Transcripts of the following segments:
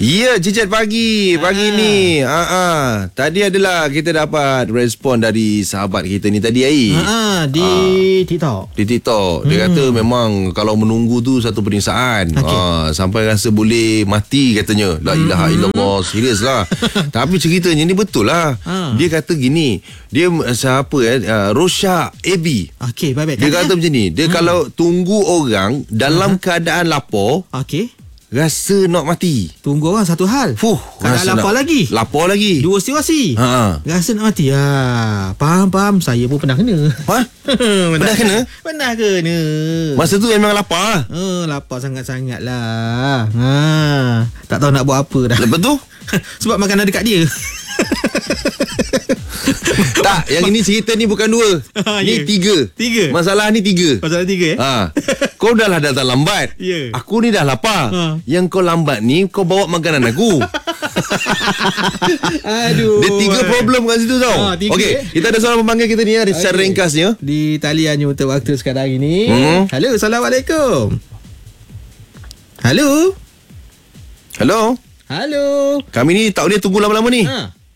Ya, Cicat Pagi ni. Tadi adalah kita dapat respon dari sahabat kita ni tadi Di TikTok. Di TikTok. Dia kata memang kalau menunggu tu satu penyiksaan. Sampai rasa boleh mati katanya. La ilaha illallah. Serius lah. Tapi ceritanya ni betul lah. Dia kata gini. Dia siapa Rosha AB. Okey, baik-baik. Dia kata macam ni. Dia kalau tunggu orang dalam keadaan lapar, rasa nak mati. Tunggu orang satu hal. Kadang lapar lagi. Lapar lagi. Dua situasi. Rasa nak mati. Faham. Saya pun pernah kena. Pernah kena? Pernah kena. Masa tu memang lapar. Lapar sangat-sangat lah. Tak tahu nak buat apa dah. Lepas tu? Sebab makanan dekat dia. Tak, yang ini cerita ni bukan dua. Ni tiga. Masalah ni tiga. Masalah tiga Kau dah lah datang lambat. Aku ni dah lapar. Yang kau lambat ni, kau bawa makanan aku. Aduh. Dia tiga problem kat situ tau. Okey, kita ada seorang pemanggil kita ni secara ringkasnya. Di taliannya untuk waktu sekarang ini. Halo, Assalamualaikum. Halo. Kami ni tak boleh tunggu lama-lama ni.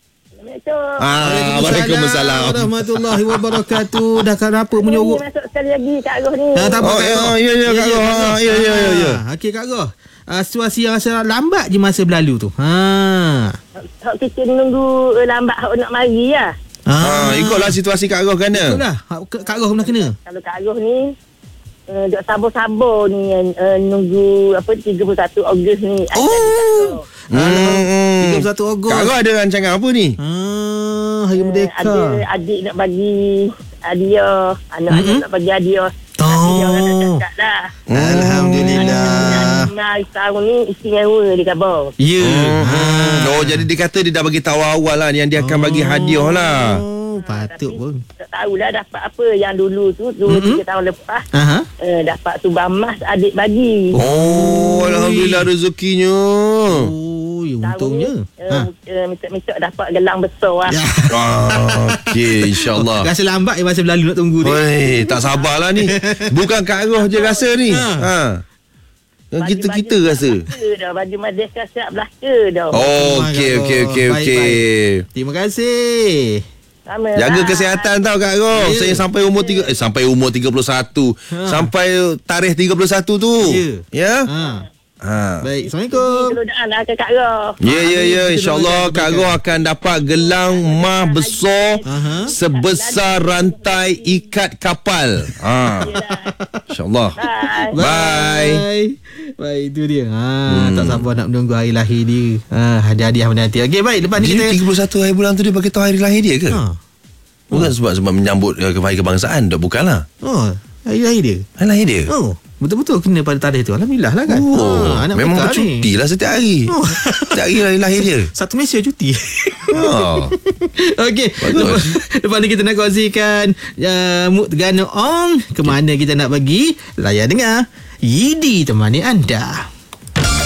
Waalaikumsalam warahmatullahi wabarakatuh. Dah kenapa menyuruh masuk sekali lagi Kak Roh ni. Tak apa, Kak Roh. Kak Roh. Ya. Okey, Kak Roh. Situasi yang rasa lambat je masa berlalu tu. Kita menunggu lambat hak nak mari lah. Ikutlah situasi Kak Roh kena. Itulah, Kak Roh pernah kena. Kalau Kak Roh ni duk sabar-sabar ni nunggu 31 Ogos ni. 31 Ogos. Kak Roh ada rancangan apa ni? Hari Merdeka. Ada adik nak bagi hadiah, anak-anak nak bagi hadiah. Hadiah orang nak cakap lah. Alhamdulillah. Tahun ni istimewa di Khabar. Jadi dia kata dia dah bagi tahu awal lah yang dia akan bagi hadiah lah. Patut pun. Tak tahulah dapat apa yang dulu tu 2-3 tahun lepas. Dapat subang emas adik bagi. Alhamdulillah rezekinya. Untungnya. Minta dapat gelang besar lah. Okey, insyaAllah. Rasa lambat masa berlalu nak tunggu dia. Tak sabarlah ni. Bukan Kak Roh je rasa ni. Kita rasa. Baju Merdeka siap belaka dah. Okey. Terima kasih. Jaga kesihatan tau Kak Roh. Saya sampai umur 31. Sampai tarikh 31 tu. Ya. Baik, Assalamualaikum. Doalah ke Kak Roh. Ya, InsyaAllah Kak Roh akan dapat gelang mah besar sebesar rantai ikat kapal. InsyaAllah. Bye. Baik, itu dia. Tak sabar nak menunggu hari lahir dia. Hadiah menanti. Okey, baik, lepas ni kita 31 hari bulan tu dia bagi tahu hari lahir dia ke? Bukan sebab menyambut hari kebangsaan. Bukanlah. Hari lahir dia. Hari lahir dia. Betul-betul kena pada tarikh tu. Alhamdulillah lah kan. Memang bercuti lah setiap hari. Setiap hari lahir dia. Satu Malaysia cuti. Okey, lepas ni kita nak kongsikan Mood Tegana Ong. Ke mana kita nak pergi? Layan dengar Yidi temani anda.